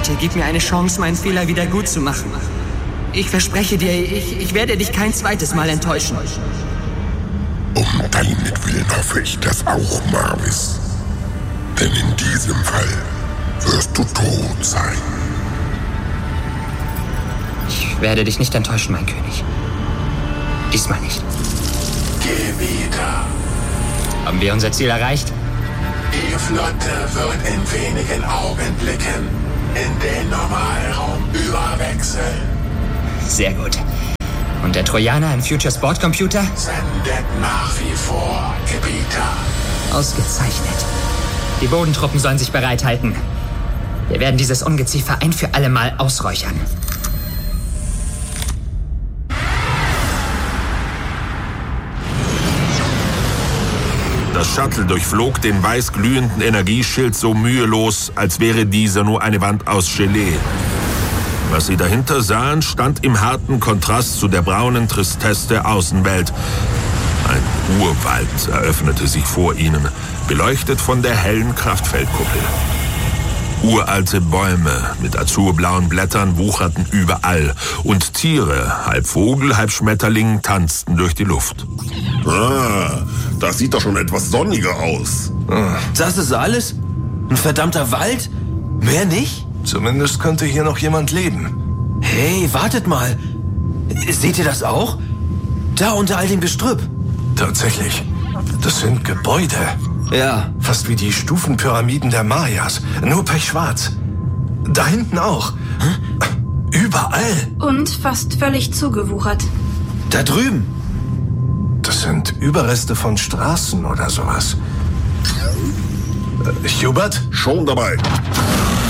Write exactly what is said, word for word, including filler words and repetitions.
Bitte gib mir eine Chance, meinen Fehler wieder gut zu machen. Ich verspreche dir, ich, ich werde dich kein zweites Mal enttäuschen. Um deinetwillen hoffe ich das auch, Marvis. Denn in diesem Fall wirst du tot sein. Ich werde dich nicht enttäuschen, mein König. Diesmal nicht. Gebieter. Haben wir unser Ziel erreicht? Die Flotte wird in wenigen Augenblicken in den Normalraum überwechseln. Sehr gut. Und der Trojaner im Future Sport Computer? Sendet nach wie vor, Gebieter. Ausgezeichnet. Die Bodentruppen sollen sich bereithalten. Wir werden dieses Ungeziefer ein für alle Mal ausräuchern. Das Shuttle durchflog den weiß glühenden Energieschild so mühelos, als wäre dieser nur eine Wand aus Gelee. Was sie dahinter sahen, stand im harten Kontrast zu der braunen Tristesse der Außenwelt. Ein Urwald eröffnete sich vor ihnen, beleuchtet von der hellen Kraftfeldkuppel. Uralte Bäume mit azurblauen Blättern wucherten überall und Tiere, halb Vogel, halb Schmetterling, tanzten durch die Luft. Ah, das sieht doch schon etwas sonniger aus. Das ist alles? Ein verdammter Wald? Mehr nicht? Zumindest könnte hier noch jemand leben. Hey, wartet mal. Seht ihr das auch? Da unter all dem Gestrüpp. Tatsächlich. Das sind Gebäude. Ja. Fast wie die Stufenpyramiden der Mayas. Nur pechschwarz. Da hinten auch. Hm? Überall. Und fast völlig zugewuchert. Da drüben. Das sind Überreste von Straßen oder sowas. Äh, Hubert? Schon dabei.